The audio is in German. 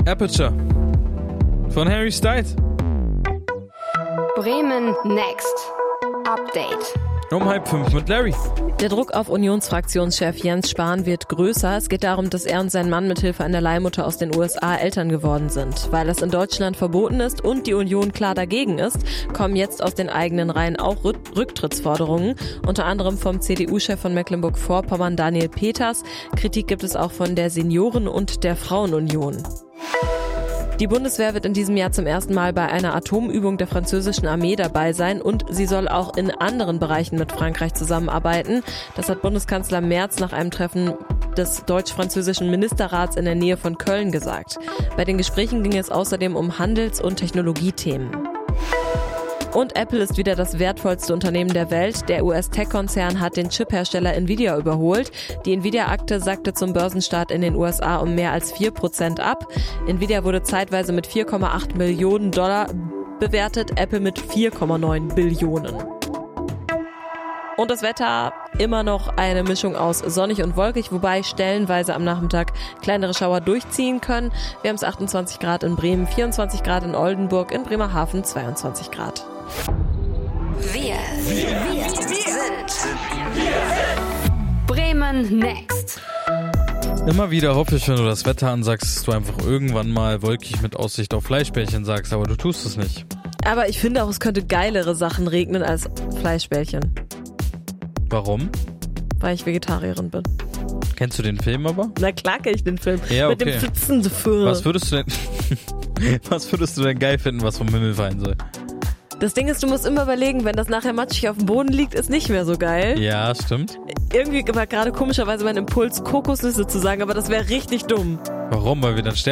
Aperture von Harry Styles. Bremen Next Update. Um 4:30 mit Larry. Der Druck auf Unionsfraktionschef Jens Spahn wird größer. Es geht darum, dass er und sein Mann mithilfe einer Leihmutter aus den USA Eltern geworden sind. Weil das in Deutschland verboten ist und die Union klar dagegen ist, kommen jetzt aus den eigenen Reihen auch Rücktrittsforderungen. Unter anderem vom CDU-Chef von Mecklenburg-Vorpommern Daniel Peters. Kritik gibt es auch von der Senioren- und der Frauenunion. Die Bundeswehr wird in diesem Jahr zum ersten Mal bei einer Atomübung der französischen Armee dabei sein und sie soll auch in anderen Bereichen mit Frankreich zusammenarbeiten. Das hat Bundeskanzler Merz nach einem Treffen des deutsch-französischen Ministerrats in der Nähe von Köln gesagt. Bei den Gesprächen ging es außerdem um Handels- und Technologiethemen. Und Apple ist wieder das wertvollste Unternehmen der Welt. Der US-Tech-Konzern hat den Chiphersteller Nvidia überholt. Die Nvidia-Aktie sackte zum Börsenstart in den USA um mehr als 4% ab. Nvidia wurde zeitweise mit $4,8 Millionen bewertet, Apple mit 4,9 Billionen. Und das Wetter immer noch eine Mischung aus sonnig und wolkig, wobei stellenweise am Nachmittag kleinere Schauer durchziehen können. Wir haben es 28 Grad in Bremen, 24 Grad in Oldenburg, in Bremerhaven 22 Grad. Wir sind Bremen Next. Immer wieder hoffe ich, wenn du das Wetter ansagst, dass du einfach irgendwann mal wolkig mit Aussicht auf Fleischbällchen sagst, aber du tust es nicht. Aber ich finde auch, es könnte geilere Sachen regnen als Fleischbällchen. Warum? Weil ich Vegetarierin bin. Kennst du den Film aber? Na klar kenn ich den Film. Ja, Mit okay. dem Pfützen. Was würdest du denn geil finden, was vom Himmel fallen soll? Das Ding ist, du musst immer überlegen, wenn das nachher matschig auf dem Boden liegt, ist nicht mehr so geil. Ja, stimmt. Irgendwie war gerade komischerweise mein Impuls, Kokosnüsse zu sagen, aber das wäre richtig dumm. Warum? Weil wir dann sterben.